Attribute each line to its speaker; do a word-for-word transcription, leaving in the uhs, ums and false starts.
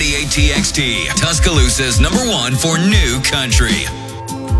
Speaker 1: ninety-eight T X T, Tuscaloosa's number one for new country.